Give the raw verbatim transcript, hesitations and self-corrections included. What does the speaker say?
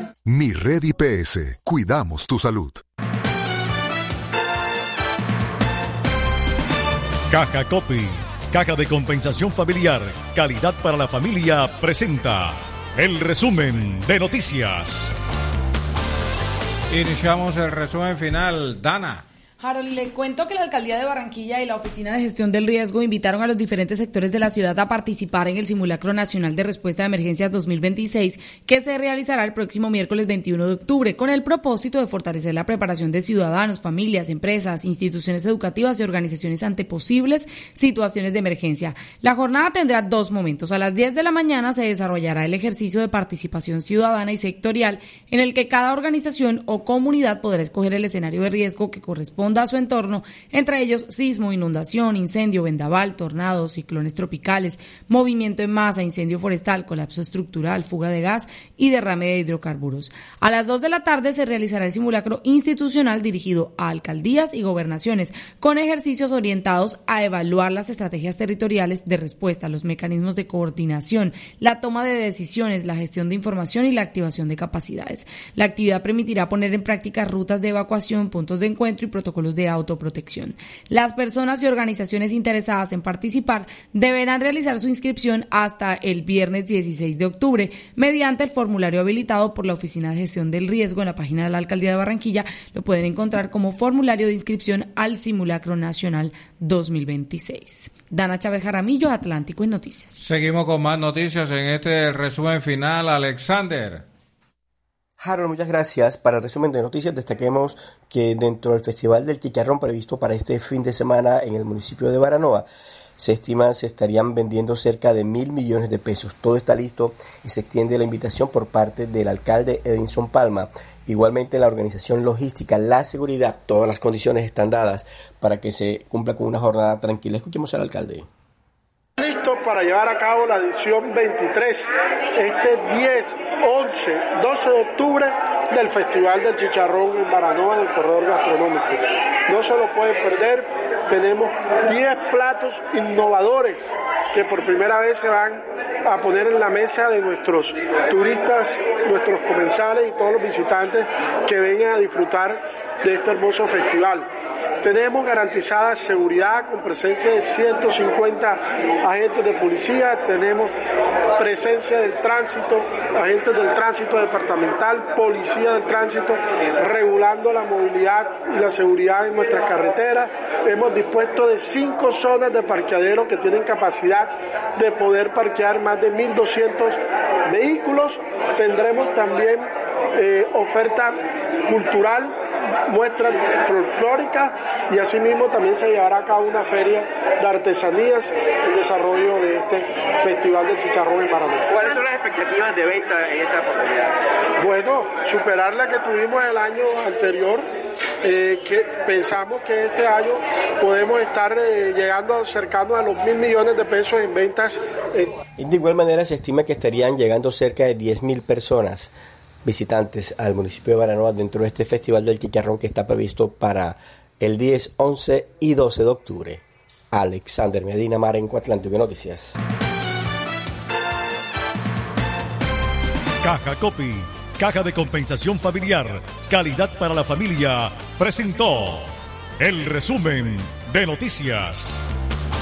Mi Red I P S. Cuidamos tu salud. Caja Copy, Caja de Compensación Familiar, calidad para la familia, presenta el resumen de noticias. Iniciamos el resumen final. Dana. Harold, le cuento que la Alcaldía de Barranquilla y la Oficina de Gestión del Riesgo invitaron a los diferentes sectores de la ciudad a participar en el Simulacro Nacional de Respuesta a Emergencias dos mil veintiséis, que se realizará el próximo miércoles veintiuno de octubre, con el propósito de fortalecer la preparación de ciudadanos, familias, empresas, instituciones educativas y organizaciones ante posibles situaciones de emergencia. La jornada tendrá dos momentos. A las diez de la mañana se desarrollará el ejercicio de participación ciudadana y sectorial, en el que cada organización o comunidad podrá escoger el escenario de riesgo que corresponda a su entorno, entre ellos sismo, inundación, incendio, vendaval, tornados, ciclones tropicales, movimiento en masa, incendio forestal, colapso estructural, fuga de gas y derrame de hidrocarburos. A las dos de la tarde se realizará el simulacro institucional dirigido a alcaldías y gobernaciones, con ejercicios orientados a evaluar las estrategias territoriales de respuesta, los mecanismos de coordinación, la toma de decisiones, la gestión de información y la activación de capacidades. La actividad permitirá poner en práctica rutas de evacuación, puntos de encuentro y protocolos de autoprotección. Las personas y organizaciones interesadas en participar deberán realizar su inscripción hasta el viernes dieciséis de octubre mediante el formulario habilitado por la Oficina de Gestión del Riesgo en la página de la Alcaldía de Barranquilla. Lo pueden encontrar como formulario de inscripción al Simulacro Nacional dos mil veintiséis. Dana Chávez Jaramillo, Atlántico en Noticias. Seguimos con más noticias en este resumen final. Alexander. Harold, muchas gracias. Para el resumen de noticias, destaquemos que dentro del Festival del Chicharrón previsto para este fin de semana en el municipio de Baranoa, se estima se estarían vendiendo cerca de mil millones de pesos. Todo está listo y se extiende la invitación por parte del alcalde Edinson Palma. Igualmente la organización logística, la seguridad, todas las condiciones están dadas para que se cumpla con una jornada tranquila. Escuchemos al alcalde. Listo para llevar a cabo la edición veintitrés, este diez, once, doce de octubre del Festival del Chicharrón en Baranoa del Corredor Gastronómico. No se lo pueden perder, tenemos diez platos innovadores que por primera vez se van a poner en la mesa de nuestros turistas, nuestros comensales y todos los visitantes que vengan a disfrutar de este hermoso festival. Tenemos garantizada seguridad con presencia de ciento cincuenta agentes de policía, tenemos presencia del tránsito, agentes del tránsito departamental, policía del tránsito, regulando la movilidad y la seguridad en nuestras carreteras. Hemos dispuesto de cinco zonas de parqueadero que tienen capacidad de poder parquear más de mil doscientos vehículos. Tendremos también eh, oferta cultural, muestras folclóricas, y asimismo también se llevará a cabo una feria de artesanías en desarrollo de este Festival del Chicharrón en Baranoa. ¿Cuáles son las expectativas de venta en esta oportunidad? Bueno, superar la que tuvimos el año anterior, eh, que pensamos que este año podemos estar eh, llegando cercano a los mil millones de pesos en ventas. Eh. De igual manera se estima que estarían llegando cerca de diez mil personas visitantes al municipio de Baranoa dentro de este Festival del Chicharrón que está previsto para el diez, once y doce de octubre. Alexander Medina, Marenco, Atlántico Noticias. Caja Copy, Caja de Compensación Familiar, calidad para la familia, presentó el resumen de noticias.